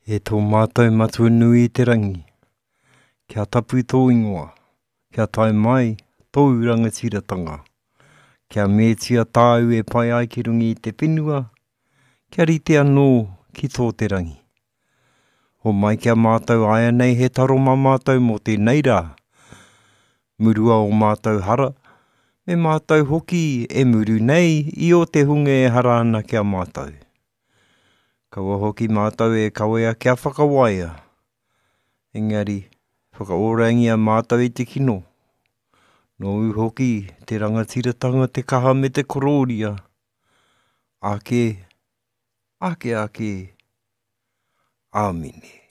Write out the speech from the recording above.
E tō mātou matua nui te rangi. Kia tapu tō ingoa. Kia tae mai tō rangatiratanga. Kia mētia tāu e pai ai ki rungi i te whenua. Kia rite anō ki tō te rangi. Ho mai kia mātou aia nei he taro mā mātou mō te neira. Murua o mātou hara. Me mātou hoki e muru nei i o te hunga e hara ana kia mātou. Kaua hoki mātou e kawea kia whakawaia. Engari, whakaorangia mātou i te kino. Nō hoki te rangatiratanga te kaha me te kororia. Ake. Āmine.